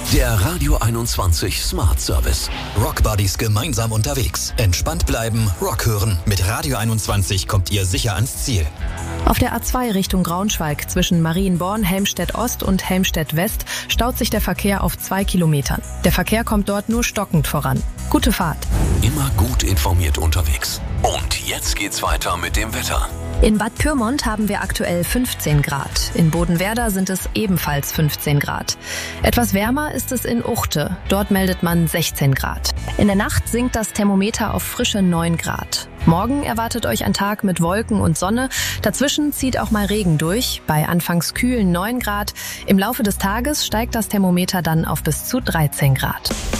Der Radio 21 Smart Service. Rockbuddies gemeinsam unterwegs. Entspannt bleiben, Rock hören. Mit Radio 21 kommt ihr sicher ans Ziel. Auf der A2 Richtung Braunschweig zwischen Marienborn, Helmstedt-Ost und Helmstedt-West staut sich der Verkehr auf 2 Kilometern. Der Verkehr kommt dort nur stockend voran. Gute Fahrt. Immer gut informiert unterwegs. Und jetzt geht's weiter mit dem Wetter. In Bad Pyrmont haben wir aktuell 15 Grad. In Bodenwerder sind es ebenfalls 15 Grad. Etwas wärmer ist es in Uchte. Dort meldet man 16 Grad. In der Nacht sinkt das Thermometer auf frische 9 Grad. Morgen erwartet euch ein Tag mit Wolken und Sonne. Dazwischen zieht auch mal Regen durch. Bei anfangs kühlen 9 Grad. Im Laufe des Tages steigt das Thermometer dann auf bis zu 13 Grad.